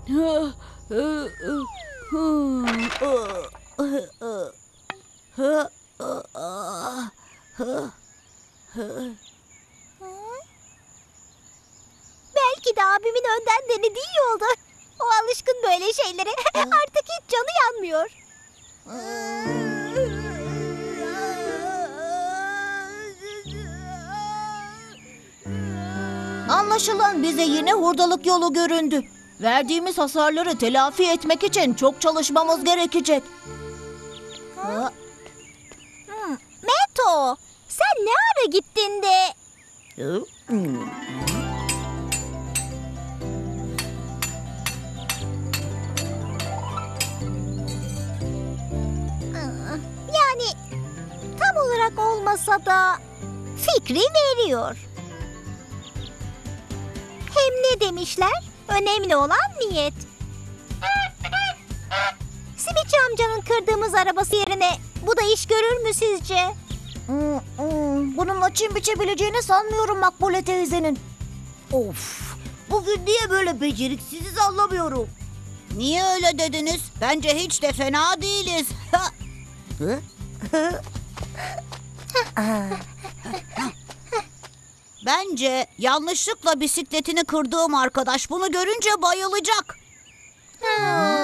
Belki de abimin önden denediği iyi oldu. O alışkın böyle şeylere. Artık hiç canı yanmıyor. Anlaşılan bize yine hurdalık yolu göründü. Verdiğimiz hasarları telafi etmek için çok çalışmamız gerekecek. Meto, sen ne ara gittin de? Yani tam olarak olmasa da fikri veriyor. Hem ne demişler? Önemli olan niyet. Simitçi amcanın kırdığımız arabası yerine bu da iş görür mü sizce? Bununla çim biçebileceğini sanmıyorum Makbule teyzenin. Of! Bugün niye böyle beceriksiziz anlamıyorum. Niye öyle dediniz? Bence hiç de fena değiliz. Bence yanlışlıkla bisikletini kırdığım arkadaş bunu görünce bayılacak.